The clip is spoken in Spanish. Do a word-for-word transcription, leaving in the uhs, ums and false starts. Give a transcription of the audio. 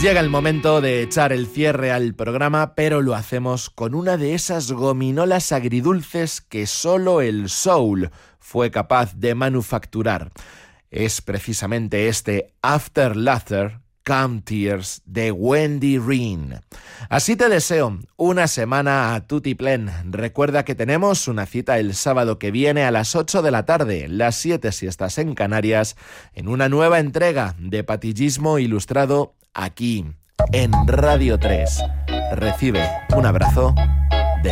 Llega el momento de echar el cierre al programa, pero lo hacemos con una de esas gominolas agridulces que solo el soul fue capaz de manufacturar. Es precisamente este After Laughter, Come Tears de Wendy Reen. Así te deseo una semana a tutiplén. Recuerda que tenemos una cita el sábado que viene a las ocho de la tarde, las siete si estás en Canarias, en una nueva entrega de Patillismo Ilustrado aquí en Radio tres. Recibe un abrazo